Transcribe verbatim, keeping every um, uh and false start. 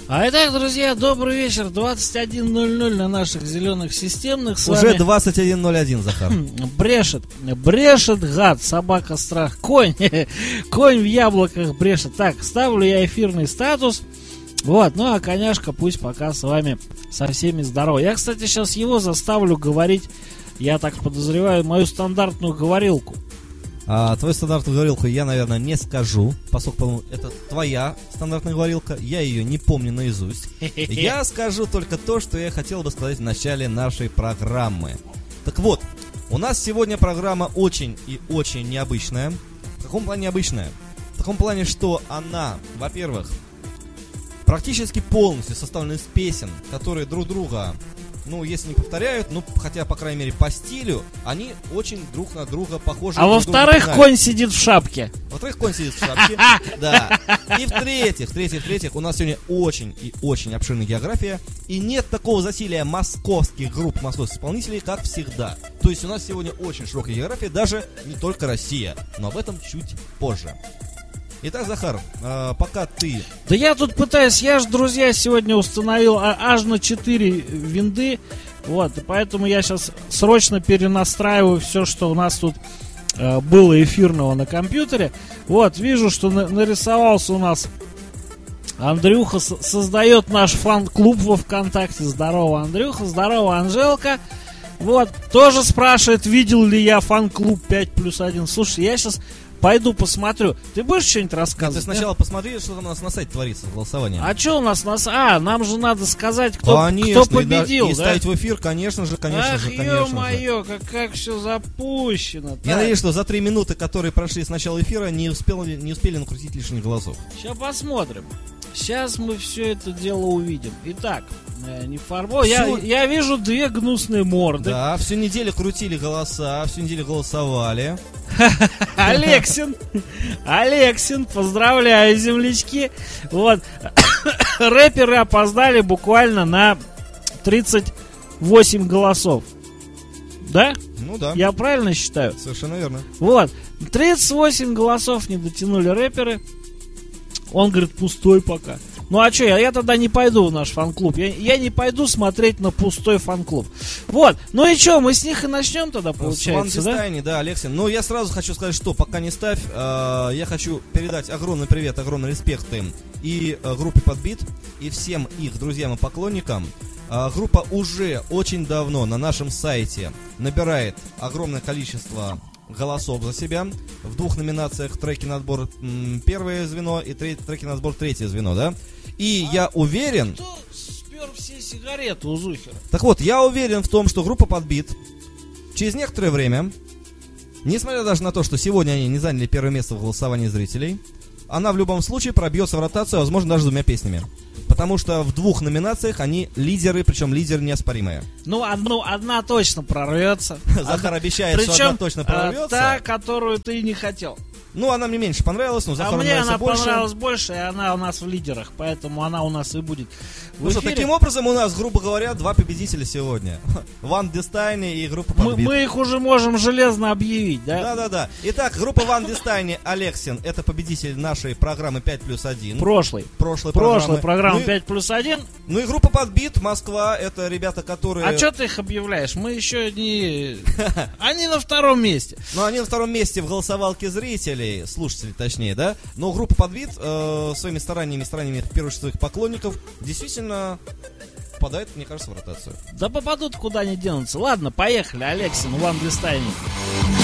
А итак, друзья, добрый вечер. двадцать один ноль ноль на наших зеленых системных. С Уже вами двадцать один ноль один, Захар. брешет. Брешет гад, собака страх. Конь. Конь в яблоках брешет. Так, ставлю я эфирный статус. Вот, ну а коняшка пусть пока с вами со всеми здоров. Я, кстати, сейчас его заставлю говорить, я так подозреваю, мою стандартную говорилку. А, твою стандартную говорилку я, наверное, не скажу, поскольку, по-моему, это твоя стандартная говорилка. Я ее не помню наизусть. Я скажу только то, что я хотел бы сказать в начале нашей программы. Так вот, у нас сегодня программа очень и очень необычная. В каком плане необычная? В таком плане, что она, во-первых, практически полностью составлена из песен, которые друг друга, ну, если не повторяют, ну, хотя, по крайней мере, по стилю, они очень друг на друга похожи. А во-вторых, конь сидит в шапке. Во-вторых, конь сидит в шапке, да. И в-третьих, в-третьих, в-третьих, у нас сегодня очень и очень обширная география, и нет такого засилия московских групп, московских исполнителей, как всегда. То есть у нас сегодня очень широкая география, даже не только Россия, но об этом чуть позже. Итак, Захар, э, пока ты... Да я тут пытаюсь, я же, друзья, сегодня установил а, аж на четыре винды. Вот, и поэтому я сейчас срочно перенастраиваю все, что у нас тут э, было эфирного на компьютере. Вот, вижу, что на, нарисовался у нас Андрюха, с, создает наш фан-клуб во ВКонтакте. Здорово, Андрюха, здорово, Анжелка. Вот, тоже спрашивает, видел ли я фан-клуб пять плюс один. Слушай, я сейчас... пойду посмотрю. Ты будешь что-нибудь рассказывать? Ты сначала посмотри, что там у нас на сайте творится с голосованием. А что у нас на сайте? А, нам же надо сказать, кто, конечно, кто победил, и, да? И да? ставить в эфир, конечно же, конечно Ах, же, конечно ё-моё, как, как все запущено. Я так. надеюсь, что за три минуты, которые прошли с начала эфира, не успели, не успели накрутить лишних голосов. Сейчас посмотрим. Сейчас мы все это дело увидим. Итак, э, не фарбо. Я, я вижу две гнусные морды. Да, всю неделю крутили голоса, всю неделю голосовали. Алексин, Алексин, поздравляю, землячки. Вот, рэперы опоздали буквально на тридцать восемь голосов. Да? Ну да. Я правильно считаю? Совершенно верно. Вот, тридцать восемь голосов не дотянули рэперы. Он говорит, пустой пока. Ну а что, я, я тогда не пойду в наш фан-клуб. Я, я не пойду смотреть на пустой фан-клуб. Вот, ну и что, мы с них и начнем тогда, получается, да? С да, Алексин. Ну, я сразу хочу сказать, что пока не ставь, э, я хочу передать огромный привет, огромный респект им и э, группе Подбит, и всем их друзьям и поклонникам. Э, группа уже очень давно на нашем сайте набирает огромное количество голосов за себя. В двух номинациях треки на отбор м, первое звено и тре- треки на отбор третье звено, да? И а я уверен... Кто спер все сигареты у Зухера? Так вот, я уверен в том, что группа Подбит через некоторое время, несмотря даже на то, что сегодня они не заняли первое место в голосовании зрителей, она в любом случае пробьется в ротацию, возможно, даже с двумя песнями. Потому что в двух номинациях они лидеры, причем лидеры неоспоримые. Ну, одну, одна точно прорвется. Захар обещает, причем, что одна точно прорвется. Та, которую ты не хотел. Ну, она мне меньше понравилась, но Захару а мне нравится она больше. понравилась больше, и она у нас в лидерах, поэтому она у нас и будет в Ну эфире. что, таким образом у нас, грубо говоря, два победителя сегодня. Ван Дистайне и группа Подбит. Мы, мы их уже можем железно объявить, да? Да-да-да. Итак, группа Ван Дистайне, Алексин, это победитель нашей программы пять плюс один. Прошлой. Прошлой Прошлой программы. программы ну, пять плюс один. Ну и группа Подбит, Москва, это ребята, которые... А что ты их объявляешь? Мы еще не... Они на втором месте. Ну, они на втором месте в голосовалке зрителей, слушателей, точнее, да? Но группа Подбит э, своими стараниями, стараниями, в первую очередь, своих поклонников, действительно попадает, мне кажется, в ротацию. Да попадут, куда они денутся. Ладно, поехали, Алексин, Ван Дистайне.